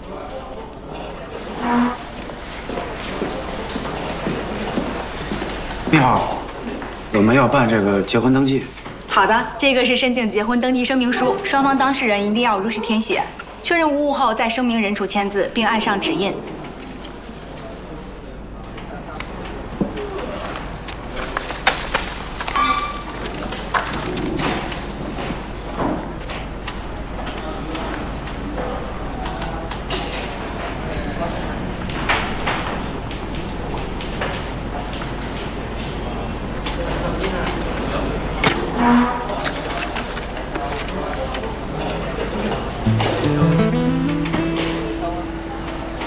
你好，我们要办这个结婚登记。 好的，这个是申请结婚登记声明书，双方当事人一定要如实填写，确认无误后再声明人处签字，并按上指印。